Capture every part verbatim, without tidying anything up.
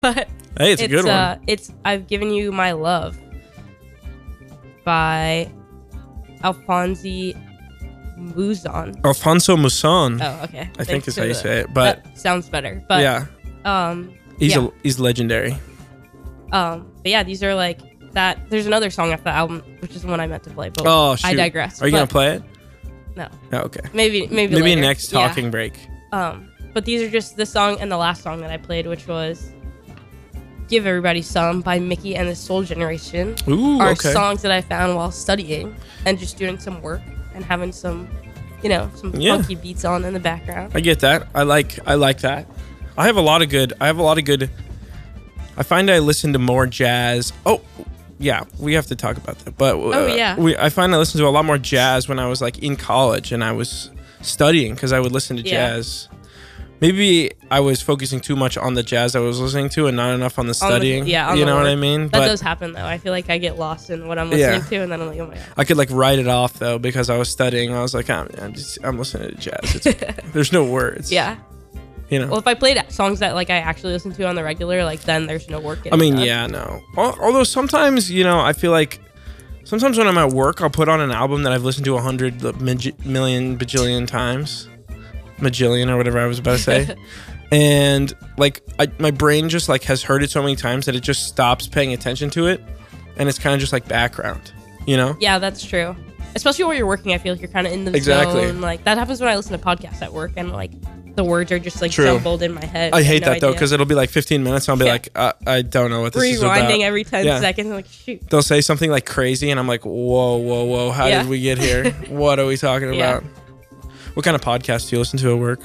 but hey, it's, it's a good uh, one. It's I've Given You My Love by Alphonse Mouzon. Alfonso Mouzon. Oh, okay. I think is how for you the- say it, but that sounds better. But yeah, um, he's yeah. a, he's legendary. Um, but yeah, these are like that. There's another song off the album, which is the one I meant to play. But Oh, shoot. I digress. Are you but gonna play it? No. Oh, okay. Maybe, maybe, Maybe later. next Yeah. talking break. Um, but these are just the song and the last song that I played, which was "Give Everybody Some" by Mickey and the Soul Generation. Ooh, Are okay. songs that I found while studying and just doing some work and having some, you know, some Yeah. funky beats on in the background. I get that. I like I like that. I have a lot of good. I have a lot of good. I find I listen to more jazz. Oh, yeah, we have to talk about that. But uh, Oh, yeah. we I find I listen to a lot more jazz when I was like in college and I was studying because I would listen to Yeah. jazz. Maybe I was focusing too much on the jazz I was listening to and not enough on the On the- studying. yeah, on you the know what I work. mean? That does happen though. I feel like I get lost in what I'm Yeah. listening to, and then I'm like, oh my god. I could like write it off though because I was studying. I was like, I'm, I'm just I'm listening to jazz. It's, there's no words. Yeah. You know. Well, if I played songs that like I actually listen to on the regular, like then there's no work. I mean, done. yeah, no. Al- Although sometimes, you know, I feel like sometimes when I'm at work, I'll put on an album that I've listened to a hundred mig- million bajillion times, majillion or whatever I was about to say, and like I, my brain just like has heard it so many times that it just stops paying attention to it, and it's kind of just like background, you know? Yeah, that's true. Especially while you're working, I feel like you're kind of in the Exactly. zone. Like that happens when I listen to podcasts at work, and like the words are just like True. jumbled in my head. I have hate no that though idea. because it'll be like fifteen minutes. And I'll be Yeah. like, uh, I don't know what this is about. Rewinding every ten Yeah. seconds. I'm like, shoot. They'll say something like crazy, and I'm like, whoa, whoa, whoa! How Yeah. did we get here? What are we talking Yeah. about? What kind of podcasts do you listen to at work?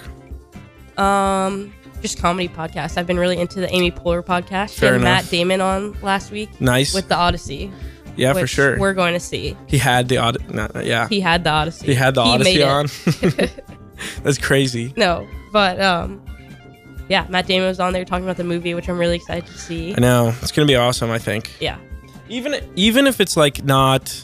Um, just comedy podcasts. I've been really into the Amy Poehler podcast. She Fair had enough. Matt Damon on last week Nice. with the Odyssey. Yeah, for which sure. We're going to see. He had the Odyssey. No, yeah, He had the Odyssey. he had the He Odyssey made it. on. That's crazy. No, but um, yeah, Matt Damon was on there talking about the movie, which I'm really excited to see. I know it's gonna be awesome. I think Yeah. even even if it's like not,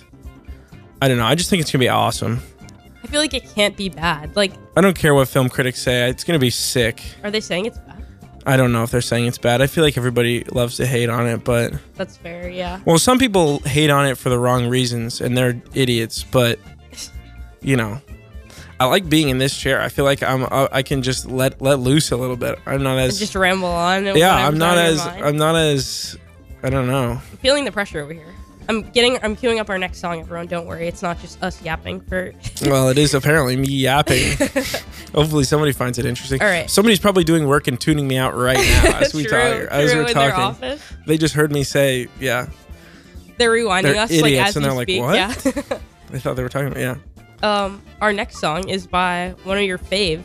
I don't know. I just think it's gonna be awesome. I feel like it can't be bad. Like, I don't care what film critics say. It's gonna be sick. are they saying it's bad? I don't know if they're saying it's bad. I feel like everybody loves to hate on it, but That's fair, yeah. well, some people hate on it for the wrong reasons, and they're idiots. But you know, I like being in this chair. I feel like I'm. I I can just let let loose a little bit. I'm not as. Just ramble on. and yeah, whatever's I'm not on your as. mind. I'm not as. I don't know. I'm feeling the pressure over here. I'm getting. I'm queuing up our next song. Everyone, don't worry. It's not just us yapping for. Well, it is apparently me yapping. Hopefully, somebody finds it interesting. All right. Somebody's probably doing work and tuning me out right now as we True, talk. As true, we're in their talking, office. they just heard me say, "Yeah." They're rewinding They're us idiots, like as and we they're like, speak. "What?" Yeah. I thought they were talking about yeah. um, our next song is by one of your faves.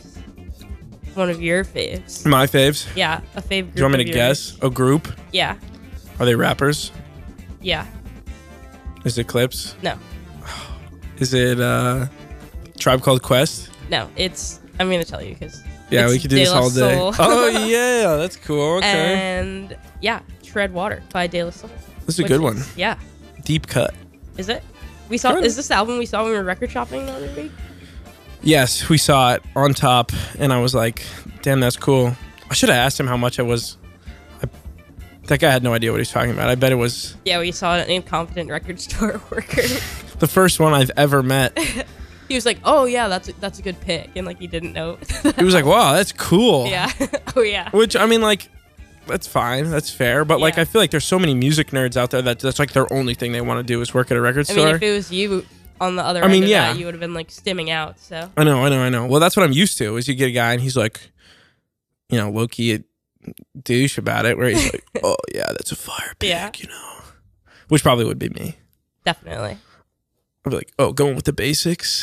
One of your faves. My faves. Yeah, a fave group. Do you want me of to yours. guess? A group? Yeah, Are they rappers? yeah. Is it Clips? No, Is it uh, Tribe Called Quest? no. It's. I'm gonna tell you because. Yeah, it's we could do De this La all day. Soul. Oh yeah, that's cool. Okay, And yeah, Tread Water by De La Soul. this is a which good one. Yeah. Deep cut. Is it? We saw. Good. Is this the album we saw when we were record shopping the other week? Yes, we saw it on top, and I was like, "Damn, that's cool." I should have asked him how much it was. I, that guy had no idea what he was talking about. I bet it was Yeah, we saw an incompetent record store worker. the first one I've ever met. He was like, "Oh yeah, that's a, that's a good pick," and like he didn't know. He was like, "Wow, that's cool." Yeah. Oh yeah. Which I mean, like, that's fine, that's fair. But like, Yeah. I feel like there's so many music nerds out there that that's like their only thing they want to do is work at a record I store. mean, if it was you on the other I end mean, of yeah. that, you would have been like stimming out. So I know, I know, I know. Well, that's what I'm used to. Is you get a guy and he's like, you know, low key a douche about it, where he's like, "Oh yeah, that's a fire pick," Yeah. you know, which probably would be me. definitely. I'd be like, "Oh, going with the basics."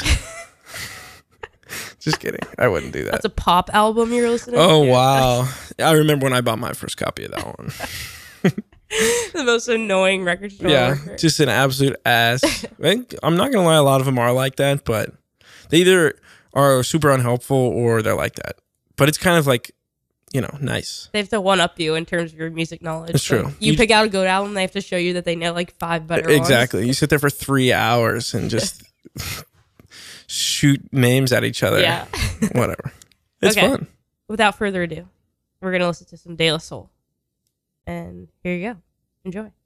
Just kidding. I wouldn't do that. That's a pop album you're listening Oh to. wow! I remember when I bought my first copy of that one. The most annoying record store Yeah, worker. just an absolute ass. I think- I'm not gonna lie, a lot of them are like that, but they either are super unhelpful or they're like that. But it's kind of like, you know, nice. They have to one up you in terms of your music knowledge. That's So true. You, You- pick out a good album, they have to show you that they know like five better ones. Exactly. You sit there for three hours and just shoot names at each other. Yeah. Whatever. It's Okay. fun. Without further ado, we're gonna listen to some De La Soul. And here you go. Enjoy.